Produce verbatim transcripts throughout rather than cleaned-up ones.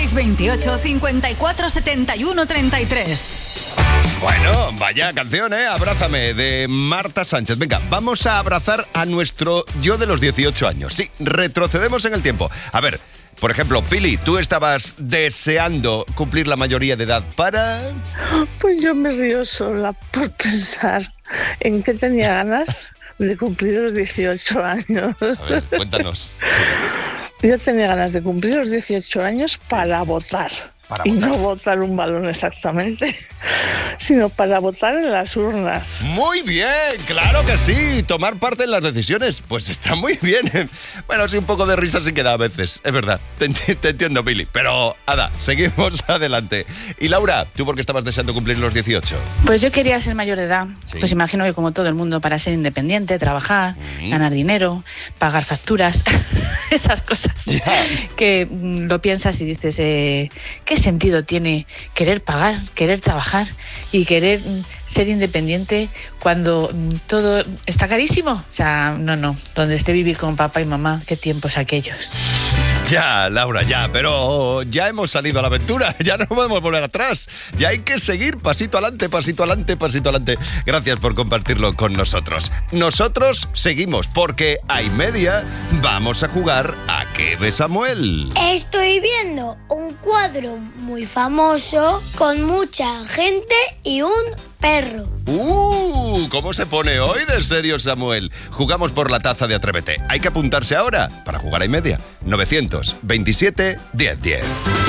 seis veintiocho, cincuenta y cuatro, setenta y uno, treinta y tres. Bueno, vaya canción, ¿eh? Abrázame, de Marta Sánchez. Venga, vamos a abrazar a nuestro yo de los dieciocho años. Sí, retrocedemos en el tiempo. A ver, por ejemplo, Pili, tú estabas deseando cumplir la mayoría de edad para... Pues yo me río sola por pensar en que tenía ganas de cumplir los dieciocho años. A ver, cuéntanos. Yo tenía ganas de cumplir los dieciocho años para votar. Para y votar. no votar un balón exactamente, sino para votar en las urnas. Muy bien, claro que sí. Tomar parte en las decisiones, pues está muy bien. Bueno, sí, un poco de risa sí queda a veces, es verdad. Te, enti- te entiendo, Pili. Pero, Ada, seguimos adelante. Y Laura, ¿tú por qué estabas deseando cumplir los dieciocho? Pues yo quería ser mayor de edad, Sí. pues imagino que como todo el mundo, para ser independiente, trabajar, Mm. ganar dinero, pagar facturas, esas cosas Ya. que mm, lo piensas y dices, eh, ¿qué sentido tiene querer pagar, querer trabajar y querer mm, ser independiente cuando mm, todo está carísimo? O sea, no, no, donde esté vivir con papá y mamá, qué tiempos aquellos. Ya, Laura, ya, pero ya hemos salido a la aventura, ya no podemos volver atrás, ya hay que seguir pasito adelante, pasito adelante, pasito adelante. Gracias por compartirlo con nosotros. Nosotros seguimos porque a y media vamos a jugar a ¿Qué ve Samuel? Estoy viendo un cuadro muy famoso con mucha gente y un perro. ¡Uh! ¿Cómo se pone hoy de serio, Samuel? Jugamos por la taza de Atrévete. Hay que apuntarse ahora para jugar a y media. novecientos veintisiete, diez diez.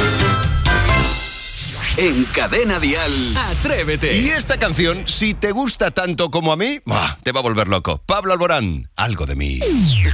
En Cadena Dial, Atrévete. Y esta canción, si te gusta tanto como a mí, ¡buah!, te va a volver loco. Pablo Alborán, Algo de mí.